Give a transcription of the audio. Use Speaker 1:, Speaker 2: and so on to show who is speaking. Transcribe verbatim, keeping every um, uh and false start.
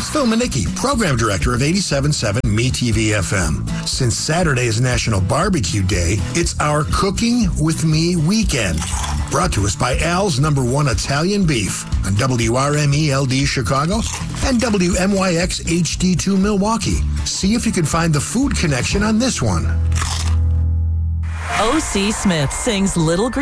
Speaker 1: It's Phil Manicki, Program Director of eighty-seven point seven MeTV F M. Since Saturday is National Barbecue Day, it's our Cooking With Me weekend. Brought to us by Al's Number One Italian Beef on W R M E L D Chicago and W M Y X H D two Milwaukee. See if you can find the food connection on this one.
Speaker 2: O C Smith sings Little Green